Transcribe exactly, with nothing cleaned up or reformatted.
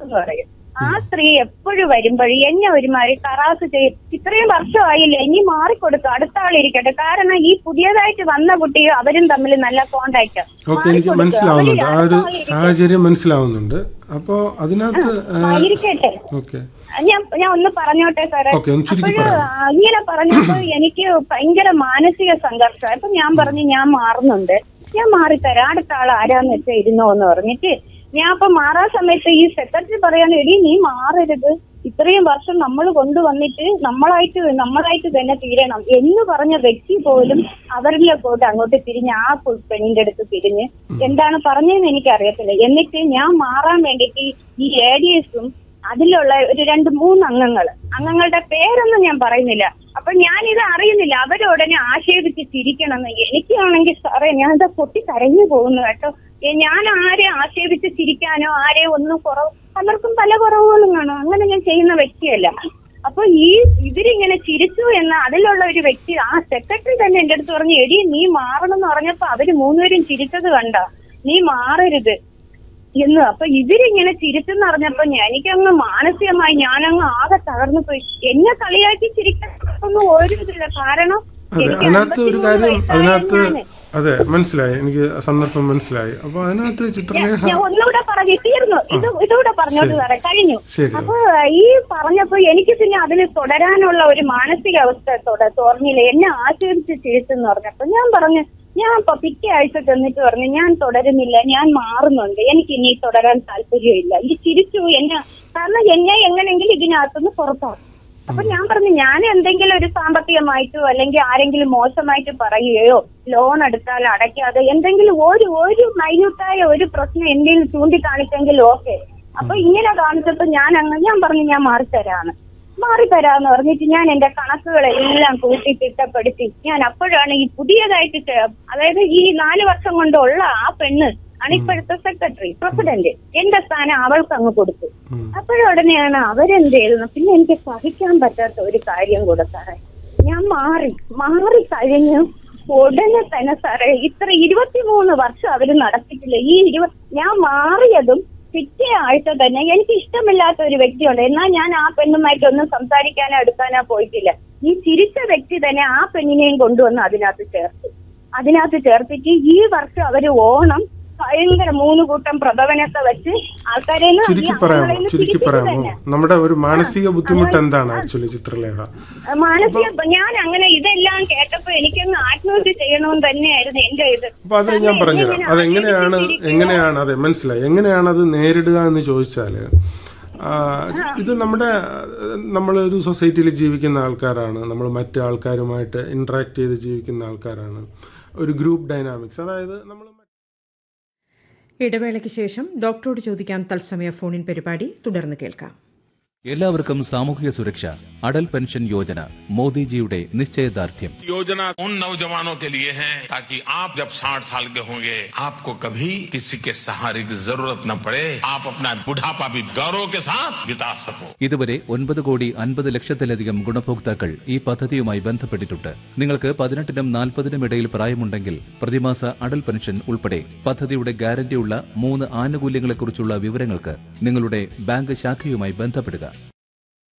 എന്ന് പറയും. ആ സ്ത്രീ എപ്പോഴും വരുമ്പോഴും എന്നെ ഒരുമാതിരി തറാസ് ചെയ്യും. ഇത്രയും വർഷമായില്ലേ, ഇനി മാറിക്കൊടുക്കുക, അടുത്ത ആളിരിക്കട്ടെ. കാരണം ഈ പുതിയതായിട്ട് വന്ന കുട്ടിയും അവരും തമ്മിൽ നല്ല കോണ്ടാക്ട്. എനിക്ക് മനസ്സിലാവുന്നുണ്ട്, ആ ഒരു സാഹചര്യം മനസ്സിലാവുന്നുണ്ട്. അപ്പോ അതിനകത്ത് ഇരിക്കട്ടെ, ഞാൻ ഞാൻ ഒന്ന് പറഞ്ഞോട്ടെ സാറേ. ഇങ്ങനെ പറഞ്ഞപ്പോ എനിക്ക് ഭയങ്കര മാനസിക സംഘർഷം. അപ്പൊ ഞാൻ പറഞ്ഞു ഞാൻ മാറുന്നുണ്ട്, ഞാൻ മാറിത്തരാം, അടുത്ത ആൾ ആരാന്ന് വെച്ചാൽ ഇരുന്നോ എന്ന് പറഞ്ഞിട്ട് ഞാൻ അപ്പൊ മാറാൻ സമയത്ത് ഈ സെക്രട്ടറി പറയാൻ, എടി നീ മാറരുത്, ഇത്രയും വർഷം നമ്മൾ കൊണ്ടുവന്നിട്ട് നമ്മളായിട്ട് നമ്മളായിട്ട് തന്നെ തീരണം എന്ന് പറഞ്ഞ വ്യക്തി പോലും അവരിലെ പോയിട്ട് അങ്ങോട്ട് തിരിഞ്ഞ് ആ പെണ്ണിന്റെ അടുത്ത് തിരിഞ്ഞ് എന്താണ് പറഞ്ഞതെന്ന് എനിക്കറിയത്തില്ല. എന്നിട്ട് ഞാൻ മാറാൻ വേണ്ടിയിട്ട് ഈ എ ഡി എസും അതിലുള്ള ഒരു രണ്ട് മൂന്ന് അംഗങ്ങൾ അംഗങ്ങളുടെ പേരൊന്നും ഞാൻ പറയുന്നില്ല. അപ്പൊ ഞാനിത് അറിയുന്നില്ല, അവരുടനെ ആക്ഷേപിച്ച് ചിരിക്കണമെന്ന്. എനിക്കാണെങ്കിൽ സാറേ ഞാനിത് പൊട്ടി കരഞ്ഞു പോകുന്നു കേട്ടോ. ഞാൻ ആരെ ആക്ഷേപിച്ച് ചിരിക്കാനോ ആരെ ഒന്നും കുറവ്, പലർക്കും പല കുറവുകളും കാണും, അങ്ങനെ ഞാൻ ചെയ്യുന്ന വ്യക്തിയല്ല. അപ്പൊ ഈ ഇവരിങ്ങനെ ചിരിച്ചു എന്ന അതിലുള്ള ഒരു വ്യക്തി, ആ സെക്രട്ടറി തന്നെ എന്റെ അടുത്ത് പറഞ്ഞു, എടി നീ മാറണം എന്ന് പറഞ്ഞപ്പോ അവര് മൂന്നുപേരും ചിരിച്ചത് കണ്ട, നീ മാറരുത് എന്ന്. അപ്പൊ ഇവരിങ്ങനെ ചിരിച്ചെന്ന് പറഞ്ഞപ്പോ എനിക്കങ്ങ് മാനസികമായി ഞാനങ്ങ് ആകെ തകർന്നു പോയി. എന്നെ കളിയാക്കി ചിരിക്കാനൊന്നും ഒരു ഇതില്ല. കാരണം അതിനകത്ത് ഒരു കാര്യം, അതിനകത്ത് അതെ മനസ്സിലായി, എനിക്ക് സന്ദർഭം മനസ്സിലായി. അപ്പൊ അതിനകത്ത് ചിത്രലേഖ ഒന്നുകൂടെ പറഞ്ഞു തീർന്നു, ഇത് ഇതുകൂടെ പറഞ്ഞോട്ട് സാറേ കഴിഞ്ഞു. അപ്പൊ ഈ പറഞ്ഞപ്പോ എനിക്ക് പിന്നെ അതിൽ തുടരാനുള്ള ഒരു മാനസികാവസ്ഥ തോന്നിയില്ല. എന്നെ ആശ്വസിച്ച് ചിരിച്ചെന്ന് പറഞ്ഞപ്പോ ഞാൻ പറഞ്ഞു, ഞാൻ ഇപ്പൊ പിറ്റേ ആഴ്ച ചെന്നിട്ട് പറഞ്ഞു ഞാൻ തുടരുന്നില്ല, ഞാൻ മാറുന്നുണ്ട്, എനിക്ക് ഇനി തുടരാൻ താല്പര്യമില്ല. ഇത് ചിരിച്ചു എന്നെ, കാരണം എന്നെ എങ്ങനെങ്കിലും ഇതിനകത്തുനിന്ന് പുറത്താക്കും. അപ്പൊ ഞാൻ പറഞ്ഞു ഞാൻ എന്തെങ്കിലും ഒരു സാമ്പത്തികമായിട്ടോ അല്ലെങ്കിൽ ആരെങ്കിലും മോശമായിട്ട് പറയുകയോ ലോൺ എടുത്താൽ അടയ്ക്കാതെ എന്തെങ്കിലും ഒരു ഒരു മൈന്യൂട്ടായ ഒരു പ്രശ്നം എന്തെങ്കിലും ചൂണ്ടിക്കാണിച്ചെങ്കിൽ ഓക്കെ. അപ്പൊ ഇങ്ങനെ കാണിച്ചപ്പോ ഞാൻ അങ്ങ് ഞാൻ പറഞ്ഞു ഞാൻ മാറിത്തരാന്ന് മാറിത്തരാന്ന് പറഞ്ഞിട്ട് ഞാൻ എന്റെ കണക്കുകളെല്ലാം കൂട്ടി തിട്ടപ്പെടുത്തി ഞാൻ അപ്പോഴാണ് ഈ പുതിയതായിട്ട് അതായത് ഈ നാല് വർഷം കൊണ്ടുള്ള ആ പെണ്ണ് ആണ് ഇപ്പോഴത്തെ സെക്രട്ടറി പ്രസിഡന്റ്, എന്റെ സ്ഥാനം അവൾക്ക് അങ്ങ് കൊടുത്തു. അപ്പോഴുടനെയാണ് അവരെന്ത് ചെയ്യുന്നത്. പിന്നെ എനിക്ക് സഹിക്കാൻ പറ്റാത്ത ഒരു കാര്യം കൂടെ സാറേ, ഞാൻ മാറി മാറി കഴിഞ്ഞു ഉടനെ തന്നെ സാറേ ഇത്ര ഇരുപത്തിമൂന്ന് വർഷം അവര് നടത്തിയിട്ടില്ല. ഈ ഇരുപത് ഞാൻ മാറിയതും പിറ്റേ ആഴ്ച തന്നെ എനിക്ക് ഇഷ്ടമില്ലാത്ത ഒരു വ്യക്തിയുണ്ട്, എന്നാൽ ഞാൻ ആ പെണ്ണുമായിട്ടൊന്നും സംസാരിക്കാനോ എടുക്കാനോ പോയിട്ടില്ല. ഈ ചിരിച്ച വ്യക്തി തന്നെ ആ പെണ്ണിനെയും കൊണ്ടുവന്ന് അതിനകത്ത് ചേർത്തു. അതിനകത്ത് ചേർത്തിട്ട് ഈ വർഷം അവര് ഓണം ഭയങ്കര മൂന്ന് കൂട്ടം പ്രഭവനൊക്കെ വെച്ച് ആൾക്കാരെ ചുരുക്കി പറയാമോ ചുരുക്കി പറയാമോ നമ്മുടെ ഒരു മാനസിക ബുദ്ധിമുട്ട് എന്താണ് ആക്ച്വലി ചിത്രലേഖ? മാനസിക ഞാൻ അങ്ങനെ ഇതെല്ലാം കേട്ടപ്പോ എനിക്കൊന്ന് ആത്മഹത്യ ചെയ്യണമെന്ന് തന്നെയായിരുന്നു എന്റെ ഇത്. അപ്പൊ അത് ഞാൻ പറഞ്ഞുതരാം, അതെങ്ങനെയാണ് എങ്ങനെയാണ് അതെ മനസ്സിലായി, എങ്ങനെയാണ് അത് നേരിടുക എന്ന് ചോദിച്ചാല്, ഇത് നമ്മുടെ നമ്മളൊരു സൊസൈറ്റിയിൽ ജീവിക്കുന്ന ആൾക്കാരാണ്, നമ്മൾ മറ്റു ആൾക്കാരുമായിട്ട് ഇന്ററാക്ട് ചെയ്ത് ജീവിക്കുന്ന ആൾക്കാരാണ്, ഒരു ഗ്രൂപ്പ് ഡൈനാമിക്സ്, അതായത് നമ്മൾ. ഇടവേളയ്ക്ക് ശേഷം ഡോക്ടറോട് ചോദിക്കാം തത്സമയ ഫോണിൻ പരിപാടി തുടർന്ന് കേൾക്കാം. എല്ലാവർക്കും സാമൂഹിക സുരക്ഷ, അടൽ പെൻഷൻ യോജന മോദിജിയുടെ നിശ്ചയദാർഢ്യം. योजना उन नौजवानों के लिए है ताकि आप जब साठ साल के होंगे आपको कभी किसी के सहारे की जरूरत न पड़े, आप अपना बुढ़ापा भी गौरव के साथ बिता सको. ഇതുവരെ ഒൻപത് കോടി അൻപത് ലക്ഷത്തിലധികം ഗുണഭോക്താക്കൾ ഈ പദ്ധതിയുമായി ബന്ധപ്പെട്ടിട്ടുണ്ട്. നിങ്ങൾക്ക് പതിനെട്ടിനും നാൽപ്പതിനും ഇടയിൽ പ്രായമുണ്ടെങ്കിൽ പ്രതിമാസ അടൽ പെൻഷൻ ഉൾപ്പെടെ പദ്ധതിയുടെ ഗ്യാരണ്ടിയുള്ള മൂന്ന് ആനുകൂല്യങ്ങളെക്കുറിച്ചുള്ള വിവരങ്ങൾക്ക് നിങ്ങളുടെ ബാങ്ക് ശാഖയുമായി ബന്ധപ്പെടുക.